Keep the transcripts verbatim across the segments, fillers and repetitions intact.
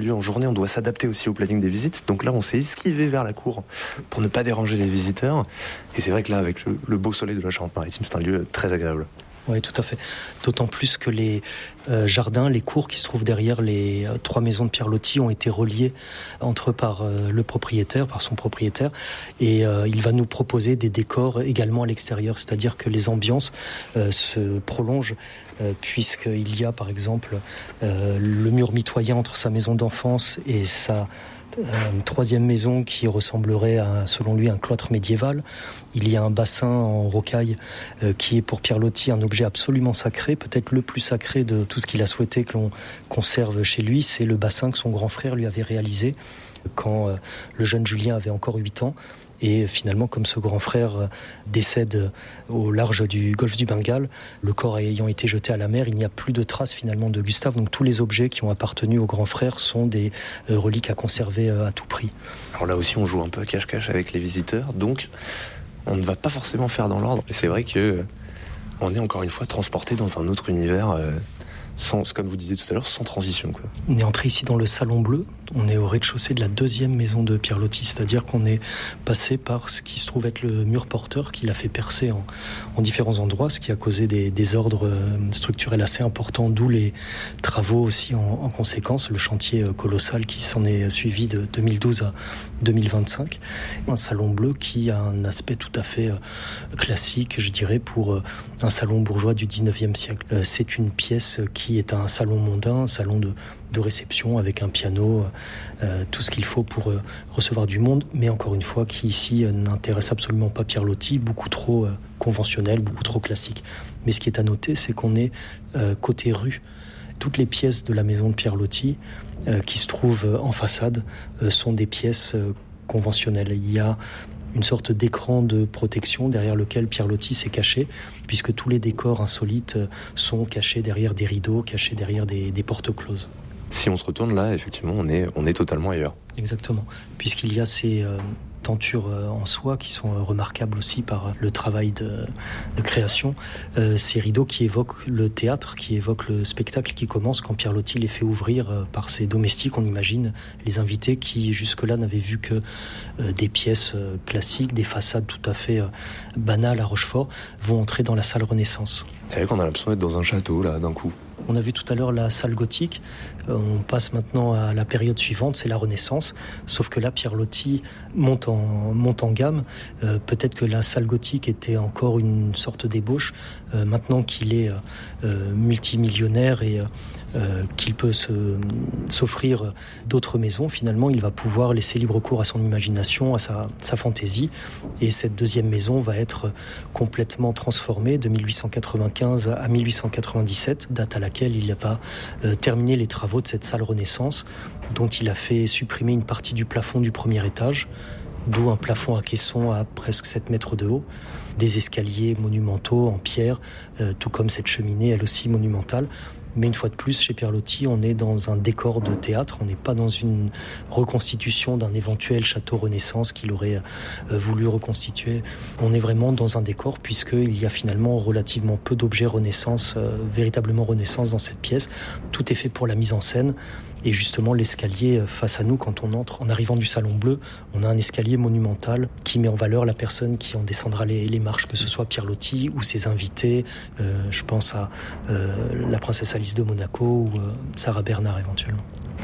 lieu en journée, on doit s'adapter aussi au planning des visites. Donc là, on s'est esquivé vers la cour pour ne pas déranger les visiteurs. Et c'est vrai que là, avec le, le beau soleil de la Charente-Maritime, c'est un lieu très agréable. Oui, tout à fait. D'autant plus que les euh, jardins, les cours qui se trouvent derrière les euh, trois maisons de Pierre Loti ont été reliés entre eux par euh, le propriétaire, par son propriétaire. Et euh, il va nous proposer des décors également à l'extérieur. C'est-à-dire que les ambiances euh, se prolongent euh, puisqu'il y a par exemple euh, le mur mitoyen entre sa maison d'enfance et sa une troisième maison qui ressemblerait à, selon lui, un cloître médiéval. Il y a un bassin en rocaille euh, qui est pour Pierre Loti un objet absolument sacré, peut-être le plus sacré de tout ce qu'il a souhaité que l'on conserve chez lui. C'est le bassin que son grand frère lui avait réalisé quand euh, le jeune Julien avait encore huit ans. Et finalement, comme ce grand frère décède au large du golfe du Bengale, le corps ayant été jeté à la mer, il n'y a plus de traces finalement de Gustave. Donc tous les objets qui ont appartenu au grand frère sont des reliques à conserver à tout prix. Alors là aussi, on joue un peu à cache-cache avec les visiteurs, donc on ne va pas forcément faire dans l'ordre. Et c'est vrai que on est encore une fois transporté dans un autre univers. Euh... Sans, comme vous disiez tout à l'heure, sans transition, quoi. On est entré ici dans le salon bleu. On est au rez-de-chaussée de la deuxième maison de Pierre Loti, c'est-à-dire qu'on est passé par ce qui se trouve être le mur porteur qu'il a fait percer en, en différents endroits, ce qui a causé des désordres structurels assez importants, d'où les travaux aussi en, en conséquence, le chantier colossal qui s'en est suivi de deux mille douze à deux mille vingt-cinq. Un salon bleu qui a un aspect tout à fait classique, je dirais, pour un salon bourgeois du dix-neuvième siècle. C'est une pièce qui qui est un salon mondain, un salon de, de réception avec un piano, euh, tout ce qu'il faut pour euh, recevoir du monde, mais encore une fois, qui ici euh, n'intéresse absolument pas Pierre Loti, beaucoup trop euh, conventionnel, beaucoup trop classique. Mais ce qui est à noter, c'est qu'on est euh, côté rue. Toutes les pièces de la maison de Pierre Loti euh, qui se trouvent en façade euh, sont des pièces euh, conventionnelles. Il y a une sorte d'écran de protection derrière lequel Pierre Loti s'est caché, puisque tous les décors insolites sont cachés derrière des rideaux, cachés derrière des, des portes closes. Si on se retourne là, effectivement, on est, on est totalement ailleurs. Exactement, puisqu'il y a ces euh, tentures euh, en soie qui sont euh, remarquables aussi par le travail de, de création. Euh, ces rideaux qui évoquent le théâtre, qui évoquent le spectacle qui commence quand Pierre Loti les fait ouvrir euh, par ses domestiques. On imagine les invités qui jusque-là n'avaient vu que euh, des pièces euh, classiques, des façades tout à fait euh, banales à Rochefort, vont entrer dans la salle Renaissance. C'est vrai qu'on a l'impression d'être dans un château là d'un coup. On a vu tout à l'heure la salle gothique, on passe maintenant à la période suivante, c'est la Renaissance, sauf que là Pierre Loti monte en, monte en gamme. Euh, peut-être que la salle gothique était encore une sorte d'ébauche, euh, maintenant qu'il est euh, multimillionnaire et euh, qu'il peut se, s'offrir d'autres maisons, finalement il va pouvoir laisser libre cours à son imagination, à sa, sa fantaisie, et cette deuxième maison va être complètement transformée de mille huit cent quatre-vingt-quinze à mille huit cent quatre-vingt-dix-sept, date à laquelle il va euh, terminer les travaux de cette salle Renaissance, dont il a fait supprimer une partie du plafond du premier étage, d'où un plafond à caisson à presque sept mètres de haut, des escaliers monumentaux en pierre, euh, tout comme cette cheminée, elle aussi monumentale. Mais une fois de plus, chez Pierre Loti, on est dans un décor de théâtre, on n'est pas dans une reconstitution d'un éventuel château Renaissance qu'il aurait euh, voulu reconstituer. On est vraiment dans un décor, puisqu'il y a finalement relativement peu d'objets Renaissance, euh, véritablement Renaissance dans cette pièce. Tout est fait pour la mise en scène. Et justement, l'escalier face à nous, quand on entre, en arrivant du Salon Bleu, on a un escalier monumental qui met en valeur la personne qui en descendra les, les marches, que ce soit Pierre Loti ou ses invités. Euh, je pense à euh, la princesse Alice de Monaco ou euh, Sarah Bernard éventuellement.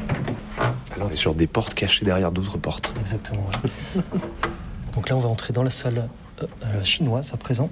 Alors on est sur des portes cachées derrière d'autres portes. Exactement. Ouais. Donc là, on va entrer dans la salle euh, chinoise à présent.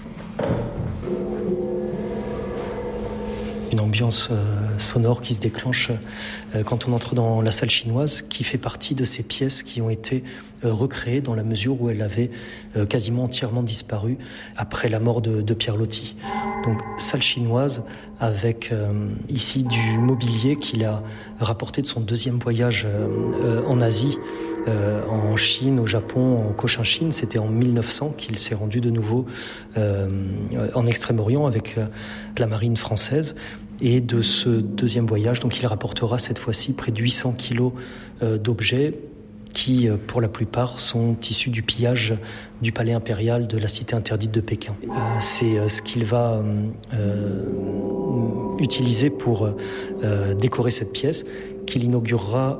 Une ambiance euh, sonore qui se déclenche euh, quand on entre dans la salle chinoise, qui fait partie de ces pièces qui ont été euh, recréées dans la mesure où elle avait euh, quasiment entièrement disparu après la mort de, de Pierre Loti. Donc salle chinoise avec euh, ici du mobilier qu'il a rapporté de son deuxième voyage euh, euh, en Asie, euh, en Chine, au Japon, en Cochinchine. C'était en mille neuf cents qu'il s'est rendu de nouveau euh, en Extrême-Orient avec euh, la marine française. Et de ce deuxième voyage, donc il rapportera cette fois-ci près de huit cents kilos euh, d'objets qui, euh, pour la plupart, sont issus du pillage du palais impérial de la cité interdite de Pékin. Euh, c'est euh, ce qu'il va euh, utiliser pour euh, décorer cette pièce, qu'il inaugurera